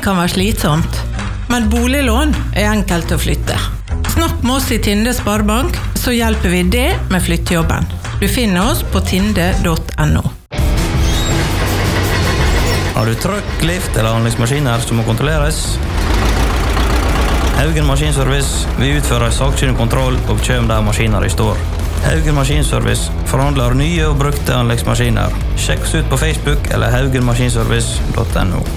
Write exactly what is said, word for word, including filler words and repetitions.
kan være slitsomt, men boliglån er enkelt å flytte. Snakk med oss i Tinde Sparebank, så hjelper vi det med flyttejobben. Du finner oss på tinde punktum no. Har du trøkk, lift eller anleggsmaskiner som må kontrolleres? Haugen Maskinservice, vi utfører sakkyndig kontroll og kjøm der maskiner i står. Haugen Maskinservice forhandler nye og brukte anleggsmaskiner. Sjekk oss ut på Facebook eller haugen maskinservice punktum no.